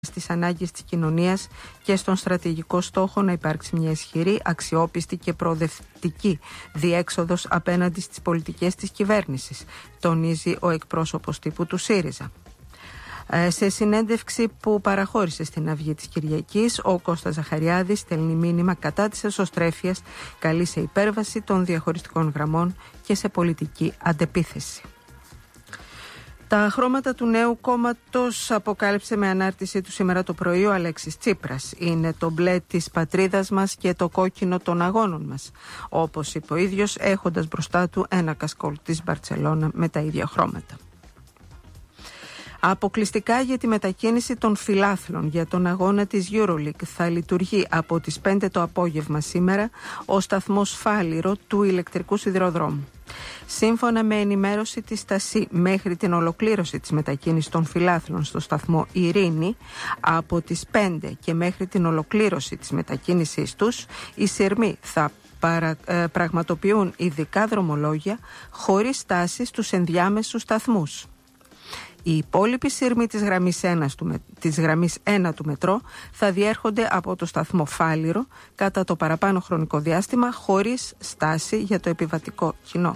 στις ανάγκες της κοινωνίας και στον στρατηγικό στόχο να υπάρξει μια ισχυρή, αξιόπιστη και προοδευτική διέξοδος απέναντι στις πολιτικές της κυβέρνησης, τονίζει ο εκπρόσωπος τύπου του ΣΥΡΙΖΑ. Σε συνέντευξη που παραχώρησε στην Αυγή της Κυριακής, ο Κώστας Ζαχαριάδης στέλνει μήνυμα κατά της εσωστρέφειας, καλεί σε υπέρβαση των διαχωριστικών γραμμών και σε πολιτική αντεπίθεση. Τα χρώματα του νέου κόμματος αποκάλυψε με ανάρτησή του σήμερα το πρωί ο Αλέξης Τσίπρας. Είναι το μπλε της πατρίδας μας και το κόκκινο των αγώνων μας, όπως είπε ο ίδιος, έχοντας μπροστά του ένα κασκόλ της Μπαρτσελώνα με τα ίδια χρώματα. Αποκλειστικά για τη μετακίνηση των φιλάθλων για τον αγώνα της EuroLeague θα λειτουργεί από τις 5 το απόγευμα σήμερα ο σταθμός Φάληρο του ηλεκτρικού σιδηροδρόμου. Σύμφωνα με ενημέρωση της ΤΑΣΥ, μέχρι την ολοκλήρωση της μετακίνησης των φιλάθλων στο σταθμό Ειρήνη, από τις 5 και μέχρι την ολοκλήρωση της μετακίνησής τους, οι σειρμοί θα πραγματοποιούν ειδικά δρομολόγια χωρίς στάσεις στους ενδιάμεσους σταθμούς. Οι υπόλοιποι σύρμοι της γραμμής 1 του μετρό θα διέρχονται από το σταθμό Φάληρο κατά το παραπάνω χρονικό διάστημα χωρίς στάση για το επιβατικό κοινό.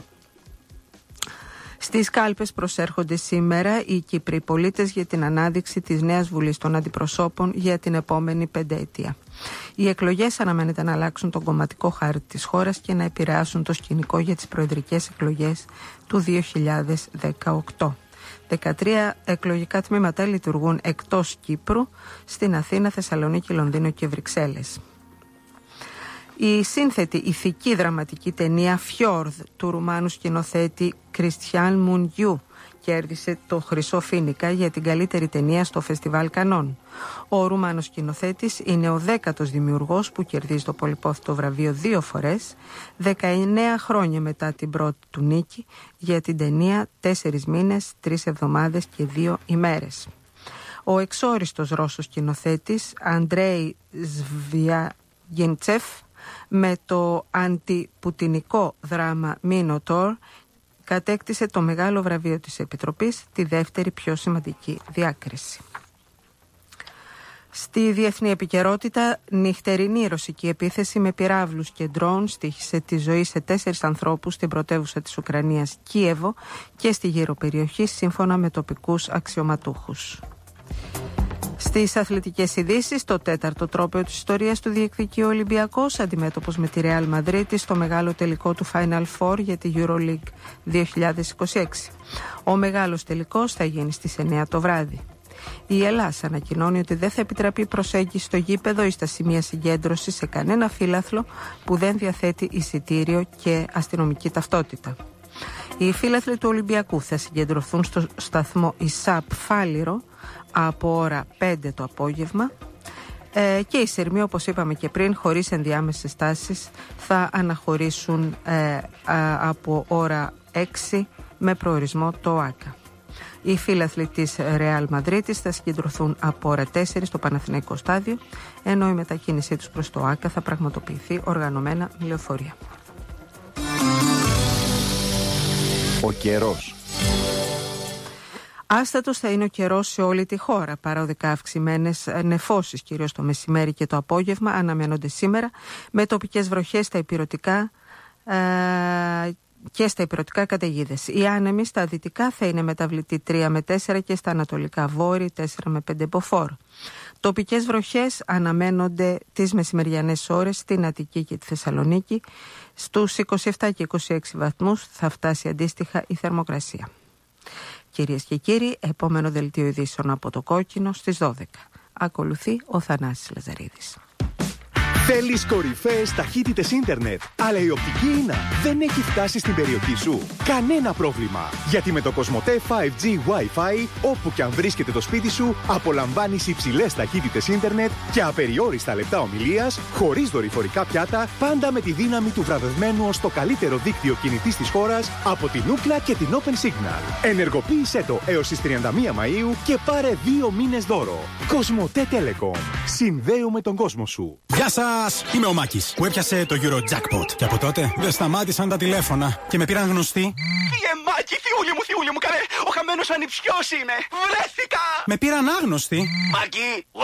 Στις κάλπες προσέρχονται σήμερα οι Κύπροι πολίτες για την ανάδειξη της νέας Βουλής των Αντιπροσώπων για την επόμενη πενταετία. Οι εκλογές αναμένεται να αλλάξουν τον κομματικό χάρτη της χώρας και να επηρεάσουν το σκηνικό για τις προεδρικές εκλογές του 2018. 13 εκλογικά τμήματα λειτουργούν εκτός Κύπρου, στην Αθήνα, Θεσσαλονίκη, Λονδίνο και Βρυξέλλες. Η σύνθετη ηθική δραματική ταινία Fjord του Ρουμάνου σκηνοθέτη Κριστιάν Μουνγιού κέρδισε το Χρυσό Φοίνικα για την καλύτερη ταινία στο Φεστιβάλ Κανών. Ο Ρουμάνος σκηνοθέτης είναι ο 10ος δημιουργός που κερδίζει το πολυπόθητο βραβείο 2 φορές, 19 χρόνια μετά την πρώτη του νίκη για την ταινία 4 μήνες, 3 εβδομάδες και 2 ημέρες. Ο εξόριστος Ρώσος σκηνοθέτης Αντρέι Σβιαγεντσεφ με το αντιπουτινικό δράμα Μίνοτορ κατέκτησε το μεγάλο βραβείο της Επιτροπής, τη δεύτερη πιο σημαντική διάκριση. Στη διεθνή επικαιρότητα, νυχτερινή ρωσική επίθεση με πυράβλους και ντρόουν στοίχησε τη ζωή σε 4 ανθρώπους στην πρωτεύουσα της Ουκρανίας Κίεβο και στη γύρω περιοχή, σύμφωνα με τοπικούς αξιωματούχους. Στις αθλητικές ειδήσεις, το 4ο τρόπαιο της ιστορίας του διεκδικεί ο Ολυμπιακός, αντιμέτωπος με τη Ρεάλ Μαδρίτη στο μεγάλο τελικό του Final Four για τη EuroLeague 2026. Ο μεγάλος τελικός θα γίνει στις 9 το βράδυ. Η Ελλάς ανακοινώνει ότι δεν θα επιτραπεί προσέγγιση στο γήπεδο ή στα σημεία συγκέντρωσης σε κανένα φύλαθλο που δεν διαθέτει εισιτήριο και αστυνομική ταυτότητα. Οι φύλαθλοι του Ολυμπιακού θα συγκεντρωθούν στο σταθμό ΙΣΑΠ Φάληρο από ώρα 5 το απόγευμα και οι σειρμοί, όπως είπαμε και πριν, χωρίς ενδιάμεσες στάσεις θα αναχωρήσουν από ώρα 6 με προορισμό το ΟΑΚΑ. Οι φύλαθλοι της Ρεάλ Μαδρίτης θα συγκεντρωθούν από ώρα 4 στο Παναθηναϊκό στάδιο, ενώ η μετακίνησή τους προς το ΟΑΚΑ θα πραγματοποιηθεί οργανωμένα με λεωφορεία. Ο καιρός. Άστατος θα είναι ο καιρός σε όλη τη χώρα. Παρόδικα αυξημένες νεφώσεις, κυρίως το μεσημέρι και το απόγευμα, αναμένονται σήμερα, με τοπικές βροχές στα ηπειρωτικά και στα ηπειρωτικά καταιγίδες. Οι άνεμοι στα δυτικά θα είναι μεταβλητοί 3 με 4 και στα ανατολικά βόρειοι 4 με 5 μποφόρ. Τοπικές βροχές αναμένονται τις μεσημεριανές ώρες στην Αττική και τη Θεσσαλονίκη. Στους 27 και 26 βαθμούς θα φτάσει αντίστοιχα η θερμοκρασία. Κυρίες και κύριοι, επόμενο δελτίο ειδήσεων από το Κόκκινο στις 12. Ακολουθεί ο Θανάσης Λαζαρίδης. Θέλεις κορυφαίες ταχύτητες ίντερνετ, αλλά η οπτική ίνα δεν έχει φτάσει στην περιοχή σου? Κανένα πρόβλημα, γιατί με το Κοσμοτέ 5G Wi-Fi, όπου και αν βρίσκεται το σπίτι σου, απολαμβάνεις υψηλές ταχύτητες ίντερνετ και απεριόριστα λεπτά ομιλίας, χωρίς δορυφορικά πιάτα, πάντα με τη δύναμη του βραβευμένου ως το καλύτερο δίκτυο κινητής της χώρας από την Ookla και την Open Signal. Ενεργοποίησέ το έως τις 31 Μαΐου και πάρε 2 μήνες δώρο. Κοσμοτέ Telecom. Συνδέουμε τον κόσμο σου. Γεια σας! Είμαι ο Μάκης που έπιασε το Eurojackpot. Και από τότε δεν σταμάτησαν τα τηλέφωνα και με πήραν γνωστοί. Μάκη, θιούλη μου, καλέ! Ο χαμένος ανιψιός είμαι! Βρέθηκα! Με πήραν άγνωστοι. Μάκη,